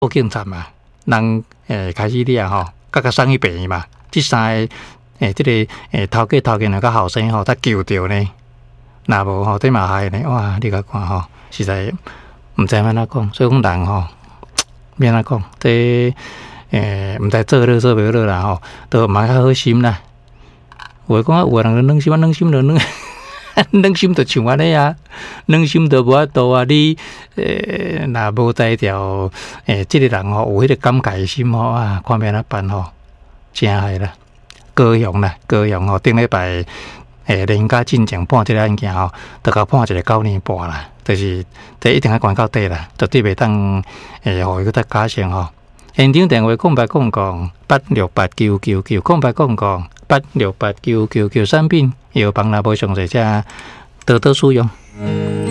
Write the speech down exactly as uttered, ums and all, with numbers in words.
报警站嘛，人诶开始了吼，甲甲送去病院嘛，即三个诶，即、這個诶头家头家两个后生吼，才救着呢。若无吼，这嘛害呢，哇！你甲看吼，实在毋知安怎讲，所以讲人吼，免安怎讲，这诶毋知做了做袂了啦吼，都蛮较好心啦。有诶讲啊，有诶人软心啊，软心就软。软心就像安尼啊，软心就无法度啊！你诶，若无在条诶，即、這個人吼有迄個感慨心吼啊，看要安怎办吼，真害啦，高雄啦，高雄吼，顶礼拜诶，人家进前判即個案件吼，都甲判一個九年半啦，就是這一定要關到底啦，絕對袂當誒，互伊佫再假釋吼。現場電話空白空講八六八九九九，空白空講八六八九九九，產品藥房若無詳細者多多使用。